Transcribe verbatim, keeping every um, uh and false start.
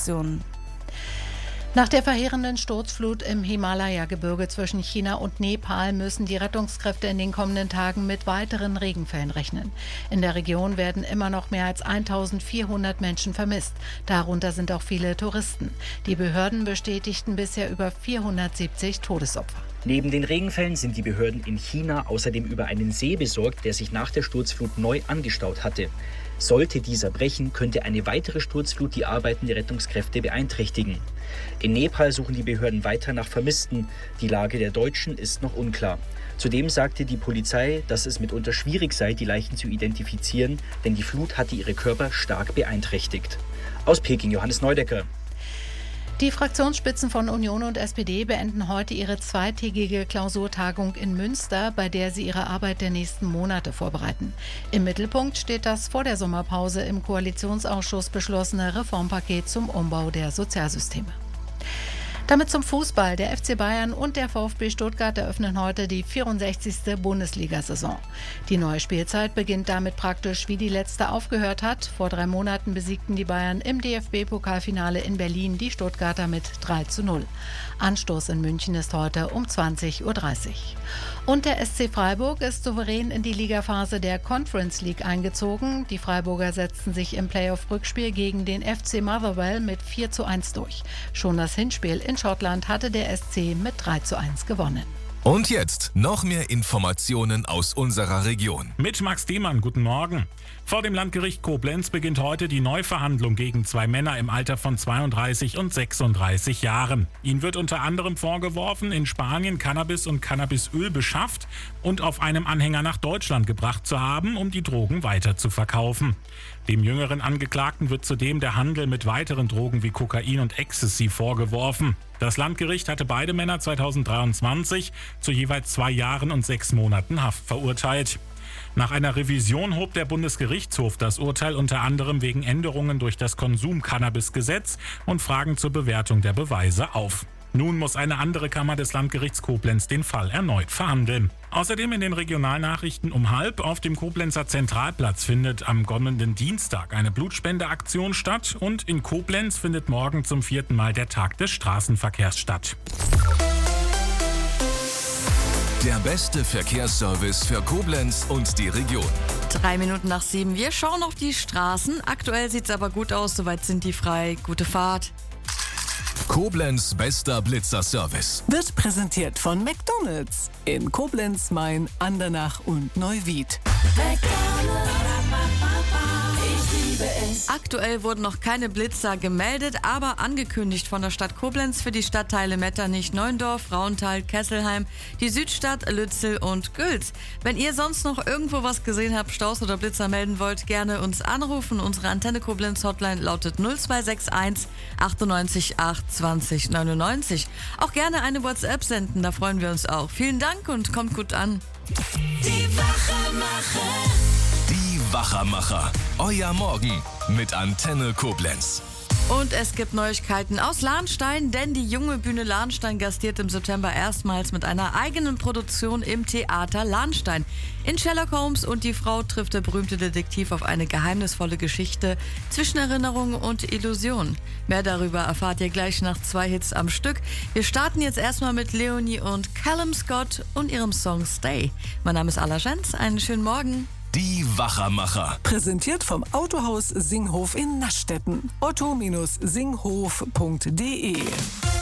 Rettungsaktionen. Nach der verheerenden Sturzflut im Himalaya-Gebirge zwischen China und Nepal müssen die Rettungskräfte in den kommenden Tagen mit weiteren Regenfällen rechnen. In der Region werden immer noch mehr als eintausendvierhundert Menschen vermisst. Darunter sind auch viele Touristen. Die Behörden bestätigten bisher über vierhundertsiebzig Todesopfer. Neben den Regenfällen sind die Behörden in China außerdem über einen See besorgt, der sich nach der Sturzflut neu angestaut hatte. Sollte dieser brechen, könnte eine weitere Sturzflut die Arbeiten der Rettungskräfte beeinträchtigen. In Nepal suchen die Behörden weiter nach Vermissten. Die Lage der Deutschen ist noch unklar. Zudem sagte die Polizei, dass es mitunter schwierig sei, die Leichen zu identifizieren, denn die Flut hatte ihre Körper stark beeinträchtigt. Aus Peking, Johannes Neudecker. Die Fraktionsspitzen von Union und S P D beenden heute ihre zweitägige Klausurtagung in Münster, bei der sie ihre Arbeit der nächsten Monate vorbereiten. Im Mittelpunkt steht das vor der Sommerpause im Koalitionsausschuss beschlossene Reformpaket zum Umbau der Sozialsysteme. Damit zum Fußball. Der F C Bayern und der VfB Stuttgart eröffnen heute die vierundsechzigste Bundesliga-Saison. Die neue Spielzeit beginnt damit praktisch, wie die letzte aufgehört hat. Vor drei Monaten besiegten die Bayern im D F B-Pokalfinale in Berlin die Stuttgarter mit drei zu null. Anstoß in München ist heute um zwanzig Uhr dreißig. Und der S C Freiburg ist souverän in die Ligaphase der Conference League eingezogen. Die Freiburger setzten sich im Playoff-Rückspiel gegen den F C Motherwell mit vier zu eins durch. Schon das Hinspiel in Schottland hatte der S C mit drei zu eins gewonnen. Und jetzt noch mehr Informationen aus unserer Region. Mit Max Diemann, guten Morgen. Vor dem Landgericht Koblenz beginnt heute die Neuverhandlung gegen zwei Männer im Alter von zweiunddreißig und sechsunddreißig Jahren. Ihnen wird unter anderem vorgeworfen, in Spanien Cannabis und Cannabisöl beschafft und auf einem Anhänger nach Deutschland gebracht zu haben, um die Drogen weiter zu verkaufen. Dem jüngeren Angeklagten wird zudem der Handel mit weiteren Drogen wie Kokain und Ecstasy vorgeworfen. Das Landgericht hatte beide Männer zweitausenddreiundzwanzig zu jeweils zwei Jahren und sechs Monaten Haft verurteilt. Nach einer Revision hob der Bundesgerichtshof das Urteil unter anderem wegen Änderungen durch das Konsum-Cannabis-Gesetz und Fragen zur Bewertung der Beweise auf. Nun muss eine andere Kammer des Landgerichts Koblenz den Fall erneut verhandeln. Außerdem in den Regionalnachrichten um halb auf dem Koblenzer Zentralplatz findet am kommenden Dienstag eine Blutspendeaktion statt und in Koblenz findet morgen zum vierten Mal der Tag des Straßenverkehrs statt. Der beste Verkehrsservice für Koblenz und die Region. Drei Minuten nach sieben. Wir schauen auf die Straßen. Aktuell sieht es aber gut aus. Soweit sind die frei. Gute Fahrt. Koblenz bester Blitzer-Service. Wird präsentiert von McDonald's in Koblenz, Main, Andernach und Neuwied. Aktuell wurden noch keine Blitzer gemeldet, aber angekündigt von der Stadt Koblenz für die Stadtteile Metternich, Neuendorf, Rauntal, Kesselheim, die Südstadt, Lützel und Gülz. Wenn ihr sonst noch irgendwo was gesehen habt, Staus oder Blitzer melden wollt, gerne uns anrufen. Unsere Antenne Koblenz Hotline lautet null zwei sechs eins achtundneunzig acht zwanzig neunundneunzig. Auch gerne eine WhatsApp senden, da freuen wir uns auch. Vielen Dank und kommt gut an. Die Wachermacher. Die Wachermacher. Euer Morgen mit Antenne Koblenz. Und es gibt Neuigkeiten aus Lahnstein, denn die junge Bühne Lahnstein gastiert im September erstmals mit einer eigenen Produktion im Theater Lahnstein. In Sherlock Holmes und die Frau trifft der berühmte Detektiv auf eine geheimnisvolle Geschichte zwischen Erinnerung und Illusion. Mehr darüber erfahrt ihr gleich nach zwei Hits am Stück. Wir starten jetzt erstmal mit Leonie und Callum Scott und ihrem Song Stay. Mein Name ist Ala Jens, einen schönen Morgen. Die Wachermacher. Präsentiert vom Autohaus Singhof in Naschdetten. otto Bindestrich singhof punkt de